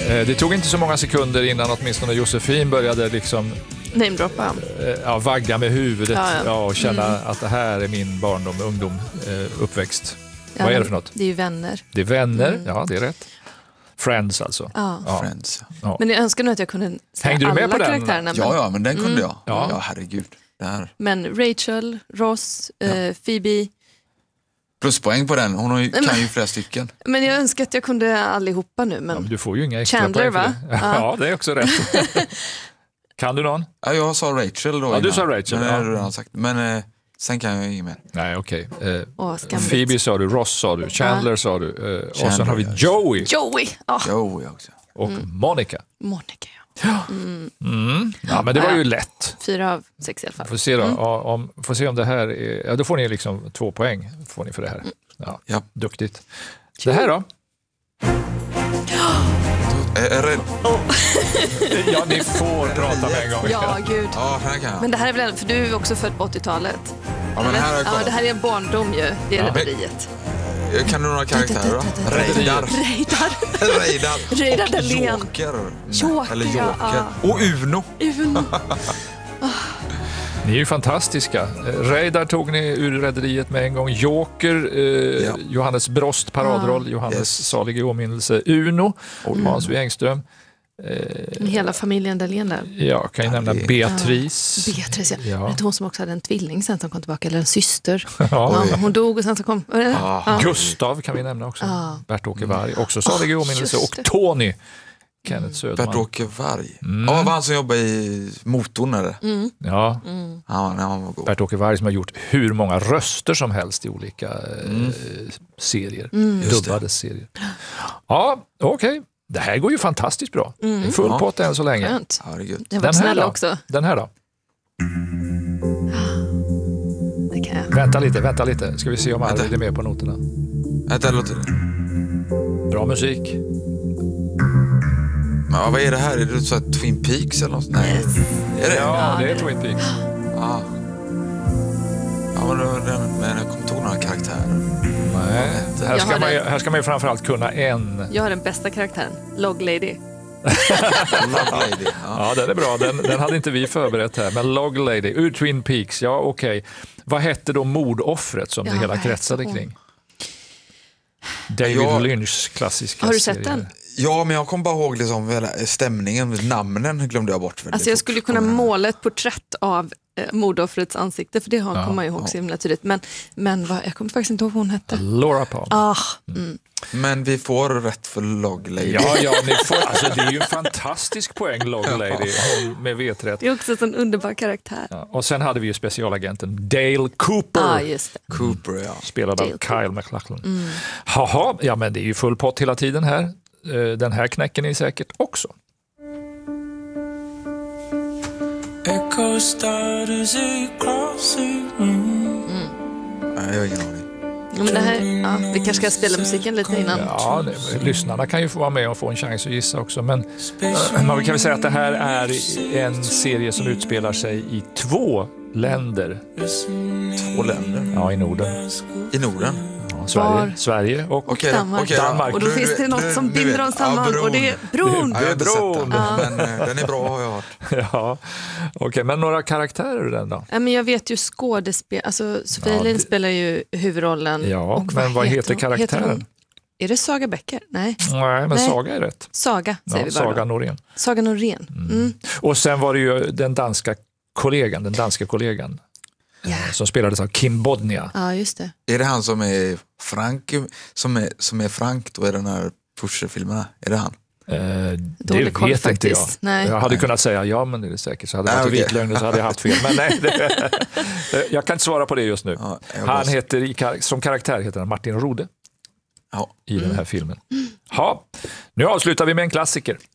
Det tog inte så många sekunder innan åtminstone Josefin började liksom namedroppa. Vagga med huvudet och känna att det här är min barndom, ungdom, uppväxt. Vad är det för något? Det är ju Vänner. Det är Vänner, ja det är rätt. Friends alltså. Ja. Friends. Ja. Men jag önskar nog att jag kunde säga Hängde du med alla på den? karaktärerna. Ja, men den kunde jag. Ja. Ja, herregud. Där. Men Rachel, Ross, Phoebe. Pluspoäng på den, hon kan ju flera stycken. Men jag önskar att jag kunde allihopa nu. Men du får ju inga extra Chandler, poäng för det. va? Ja, det är också rätt. Kan du någon? Ja, jag sa Rachel då. Ja, du sa Rachel. Men, det har du redan sagt. Men sen kan jag inget mer. Nej, okej. Phoebe sa du, Ross sa du, Chandler sa du. Och sen har vi Joey. Joey också. Och Monica. Monica, Ja, men det var ju lätt. 4 av 6 i alla fall. Får se då, får se om det här är, då får ni liksom 2 poäng får ni för det här. Ja. Duktigt. Det här då? Ja, ni får prata med en gång. Ja, gud. Ja, här kan jag. Men det här är väl, för du är också född på 80-talet. Ja, men här det här är barndom ju. Det är rederiet. Kan du några karaktärer då? Reidar Dahlén. Joker. Eller Joker. Och Uno. Ni är ju fantastiska. Reidar tog ni ur rederiet med en gång. Joker, Johannes Brost, paradroll. Johannes salig i åminnelse. Uno, Hans W. Engström. Hela familjen Dahlén där. Ja, kan jag nämna Beatrice. Beatrice, ja. Det är hon som också hade en tvilling sen som kom tillbaka, eller en syster. Ja. Hon dog och sen så kom... Gustav kan vi nämna också. Bert-Åke Varg, också salig i åminnelse. Och Tony, Kenneth Söderman. Bert-Åke Varg. Ja, var han som jobbar i motorn eller? Ja. Han var god. Bert-Åke Varg som har gjort hur många röster som helst i olika serier. Dubbade serier. Ja, okej. Det här går ju fantastiskt bra. Full pott än så länge. Skönt. Herregud. Jag var snäll också. Den här då? Det kan jag. Vänta lite. Ska vi se om Arvid är med på noterna. Vänta, låter det. Bra musik. Men vad är det här? Är det så här Twin Peaks eller något? Nej. Yes. Är det? Ja, det är Twin Peaks. Ja, men jag kommer inte ihåg några karaktärer. Nej, här ska man ju framförallt kunna en. Jag har den bästa karaktären, Log Lady. Log Lady. Ja, den är bra. Den hade inte vi förberett här. Men Log Lady, ur Twin Peaks, ja okej. Vad hette då mordoffret som det hela kretsade kring? David Lynchs klassiska Har du serie. sett den? Ja, men jag kommer bara ihåg liksom stämningen, namnen glömde jag bort. Alltså jag skulle kunna måla ett porträtt av mordoffrets ansikte, för det kommer man ju ihåg så himla tydligt. Men jag kommer faktiskt inte ihåg vad hon hette. Laura Palmer. Men vi får rätt för Log Lady. Ja, ni får, alltså, det är ju en fantastisk poäng, Log Lady, hon med veträtt. Det är också en underbar karaktär. Ja, och sen hade vi ju specialagenten Dale Cooper. Just det. Cooper, spelad av Kyle MacLachlan. Jaha, ja men det är ju full pott hela tiden här. Den här knäcken är säkert också. Jag har ingen aning. Ja, men det här, vi kanske ska spela musiken lite innan. Ja, lyssnarna kan ju få vara med och få en chans att gissa också. Men man kan väl säga att det här är en serie som utspelar sig i 2 länder. 2 länder? Ja, i Norden. I Norden? Ja, Sverige och Danmark. Och då finns det något som binder dem samman, och det är bron. Det är bron. Men den är bra, har jag hört. Ja, okej, men några karaktärer den då? Ja, men jag vet ju skådespel, alltså Sofia Elin spelar ju huvudrollen. Ja, och men vad heter karaktären? Är det Saga Becker? Nej, men Saga är rätt. Saga säger vi bara. Saga Norén. Saga Norén. Och sen var det ju den danska kollegan. Som spelades av Kim Bodnia. Ja, just det. Är det han som är Frank, som är Frank då i den här Pusher-filmerna? Är det han? Det vet inte jag. Nej. Jag hade kunnat säga ja, men det är säkert. Så hade det varit vitlögn så hade jag haft fel. Men nej, jag kan inte svara på det just nu. Ja, han heter, som karaktär heter han Martin Rode i den här filmen. Ja, nu avslutar vi med en klassiker.